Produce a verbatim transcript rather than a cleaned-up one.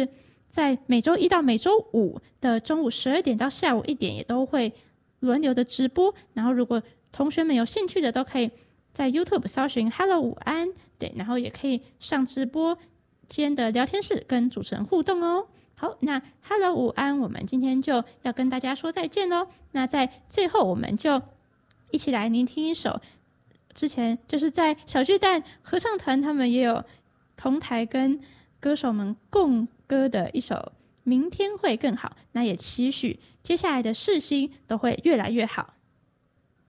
是在每周一到每周五的中午十二点到下午一点也都会轮流的直播，然后如果同学们有兴趣的都可以在 YouTube 搜寻 Hello 午安，对，然后也可以上直播间的聊天室跟主持人互动哦。好，那 Hello 午安，我们今天就要跟大家说再见咯。那在最后我们就一起来聆听一首之前就是在小巨蛋合唱团他们也有同台跟歌手们共歌的一首明天会更好，那也期许接下来的世新都会越来越好。